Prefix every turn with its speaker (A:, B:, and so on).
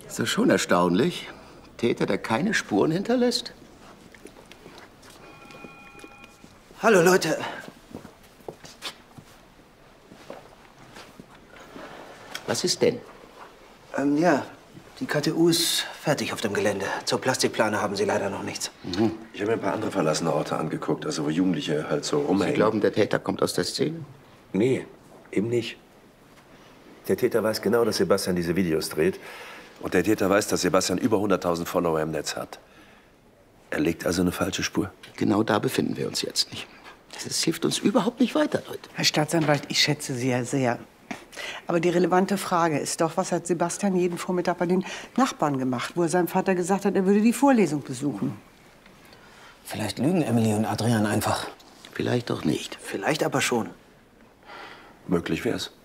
A: Ist das schon erstaunlich? Täter, der keine Spuren hinterlässt?
B: Hallo, Leute.
A: Was ist denn?
B: Ja, die KTU ist fertig auf dem Gelände. Zur Plastikplane haben sie leider noch nichts.
C: Ich habe mir ein paar andere verlassene Orte angeguckt, also wo Jugendliche halt so rumhängen.
A: Sie glauben, der Täter kommt aus der Szene?
C: Nee, eben nicht. Der Täter weiß genau, dass Sebastian diese Videos dreht. Und der Täter weiß, dass Sebastian über 100.000 Follower im Netz hat. Er legt also eine falsche Spur.
A: Genau da befinden wir uns jetzt nicht. Das hilft uns überhaupt nicht weiter, Leute.
D: Herr Staatsanwalt, ich schätze Sie ja sehr. Aber die relevante Frage ist doch, was hat Sebastian jeden Vormittag bei den Nachbarn gemacht, wo er seinem Vater gesagt hat, er würde die Vorlesung besuchen?
B: Vielleicht lügen Emily und Adrian einfach.
A: Vielleicht auch nicht.
B: Vielleicht aber schon.
C: Möglich wär's.